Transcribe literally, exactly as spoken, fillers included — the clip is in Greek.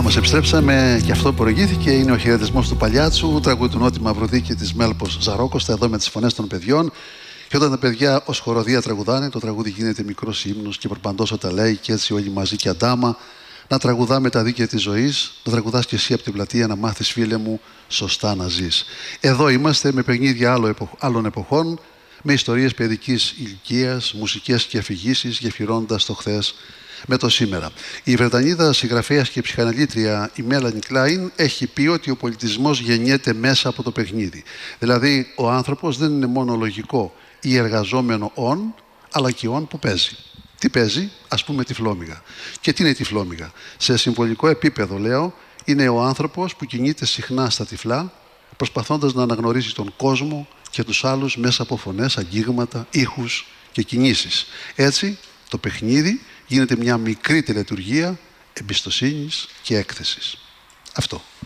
μας επιστρέψαμε και αυτό που προηγήθηκε είναι ο χαιρετισμός του Παλιάτσου, τραγούδι του Νότι Μαυροδίκη της Μέλπος Ζαρόκοστα, εδώ με τις φωνές των παιδιών. Και όταν τα παιδιά ως χοροδία τραγουδάνε, το τραγούδι γίνεται μικρός ύμνος και προπαντός τα λέει και έτσι όλοι μαζί και αντάμα να τραγουδάμε τα δίκαια της ζωής, να τραγουδάς και εσύ από την πλατεία να μάθεις, φίλε μου, σωστά να ζεις. Εδώ είμαστε με παιχνίδια άλλων εποχών, με ιστορίες παιδικής ηλικίας, μουσικές και αφηγήσεις, γεφυρώντας το χθες με το σήμερα. Η Βρετανίδα συγγραφέας και ψυχαναλήτρια η Μέλανι Κλάιν έχει πει ότι ο πολιτισμός γεννιέται μέσα από το παιχνίδι. Δηλαδή, ο άνθρωπος δεν είναι μόνο λογικό ή εργαζόμενο όν, αλλά και όν που παίζει. Τι παίζει? Ας πούμε τυφλόμυγα. Και τι είναι η τυφλόμυγα? Σε συμβολικό επίπεδο, λέω, είναι ο άνθρωπος που κινείται συχνά στα τυφλά, προσπαθώντας να αναγνωρίσει τον κόσμο και τους άλλους μέσα από φωνές, αγγίγματα, ήχους και κινήσεις. Έτσι, το παιχνίδι γίνεται μια μικρή τελετουργία εμπιστοσύνης και έκθεσης. Αυτό.